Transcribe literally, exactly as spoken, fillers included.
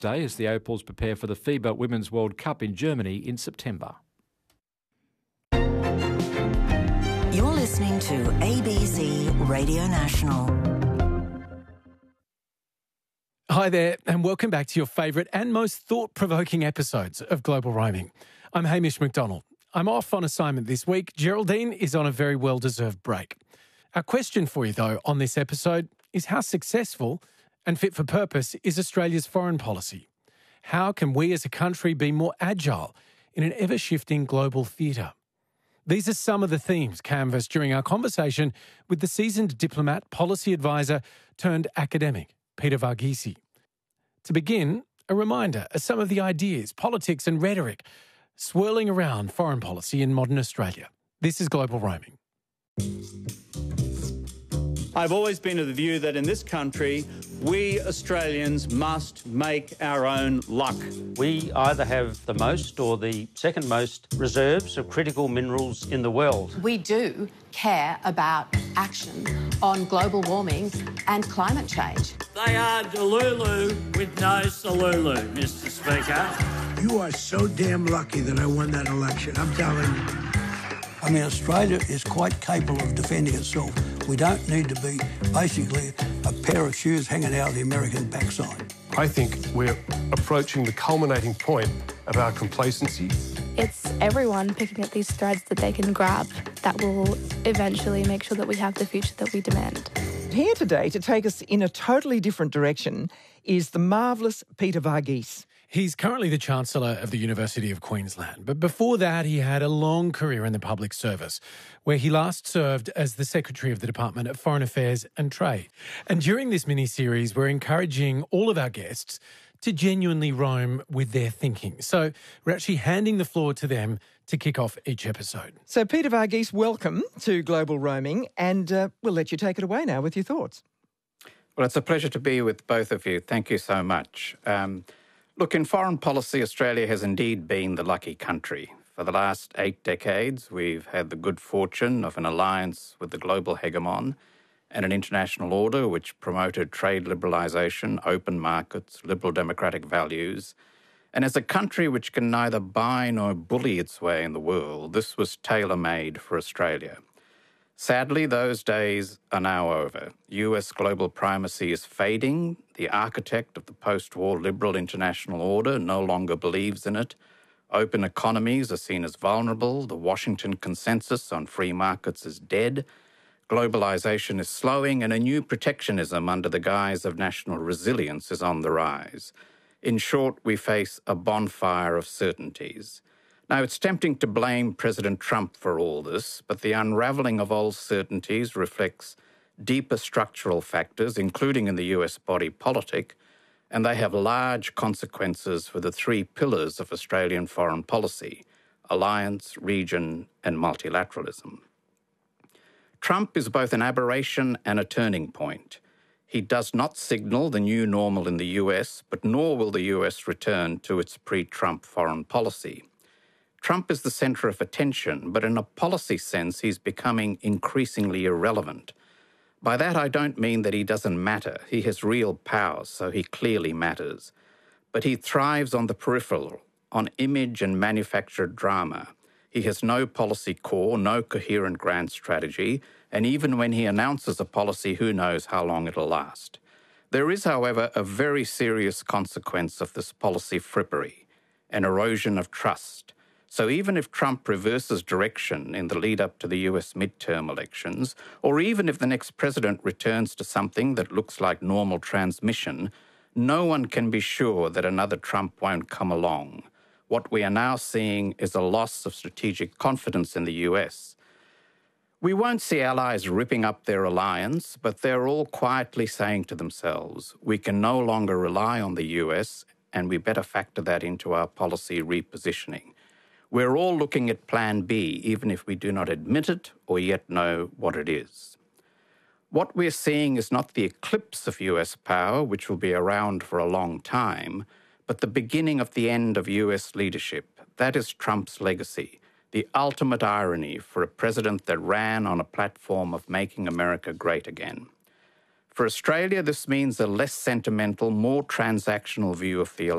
Day as the Opals prepare for the FIBA Women's World Cup in Germany in September. You're listening to A B C Radio National. Hi there, and welcome back to your favourite and most thought-provoking episodes of Global Roaming. I'm Hamish McDonald. I'm off on assignment this week. Geraldine is on a very well-deserved break. Our question for you, though, on this episode is how successful and fit for purpose is Australia's foreign policy? How can we as a country be more agile in an ever-shifting global theatre? These are some of the themes canvassed during our conversation with the seasoned diplomat, policy advisor turned academic, Peter Varghese. To begin, a reminder of some of the ideas, politics and rhetoric swirling around foreign policy in modern Australia. This is Global Roaming. I've always been of the view that in this country, we Australians must make our own luck. We either have the most or the second most reserves of critical minerals in the world. We do care about action on global warming and climate change. They are Delulu with no Salulu, Mister Speaker. You are so damn lucky that I won that election, I'm telling you. I mean, Australia is quite capable of defending itself. We don't need to be basically a pair of shoes hanging out of the American backside. I think we're approaching the culminating point of our complacency. It's everyone picking at these threads that they can grab that will eventually make sure that we have the future that we demand. Here today to take us in a totally different direction is the marvellous Peter Varghese. He's currently the Chancellor of the University of Queensland, but before that he had a long career in the public service, where he last served as the Secretary of the Department of Foreign Affairs and Trade. And during this mini-series, we're encouraging all of our guests to genuinely roam with their thinking. So we're actually handing the floor to them to kick off each episode. So Peter Varghese, welcome to Global Roaming, and uh, we'll let you take it away now with your thoughts. Well, it's a pleasure to be with both of you. Thank you so much. Um, Look, in foreign policy, Australia has indeed been the lucky country. For the last eight decades, we've had the good fortune of an alliance with the global hegemon and an international order which promoted trade liberalisation, open markets, liberal democratic values. And as a country which can neither buy nor bully its way in the world, this was tailor-made for Australia. Sadly, those days are now over. U S global primacy is fading. The architect of the post-war liberal international order no longer believes in it. Open economies are seen as vulnerable. The Washington consensus on free markets is dead. Globalisation is slowing, and a new protectionism under the guise of national resilience is on the rise. In short, we face a bonfire of certainties. Now, it's tempting to blame President Trump for all this, but the unravelling of old certainties reflects deeper structural factors, including in the U S body politic, and they have large consequences for the three pillars of Australian foreign policy: alliance, region, and multilateralism. Trump is both an aberration and a turning point. He does not signal the new normal in the U S, but nor will the U S return to its pre-Trump foreign policy. Trump is the centre of attention, but in a policy sense, he's becoming increasingly irrelevant. By that, I don't mean that he doesn't matter. He has real power, so he clearly matters. But he thrives on the peripheral, on image and manufactured drama. He has no policy core, no coherent grand strategy, and even when he announces a policy, who knows how long it'll last. There is, however, a very serious consequence of this policy frippery, an erosion of trust. So even if Trump reverses direction in the lead-up to the U S midterm elections, or even if the next president returns to something that looks like normal transmission, no one can be sure that another Trump won't come along. What we are now seeing is a loss of strategic confidence in the U S. We won't see allies ripping up their alliance, but they're all quietly saying to themselves, we can no longer rely on the U S, and we better factor that into our policy repositioning. We're all looking at Plan B, even if we do not admit it or yet know what it is. What we're seeing is not the eclipse of U S power, which will be around for a long time, but the beginning of the end of U S leadership. That is Trump's legacy, the ultimate irony for a president that ran on a platform of making America great again. For Australia, this means a less sentimental, more transactional view of the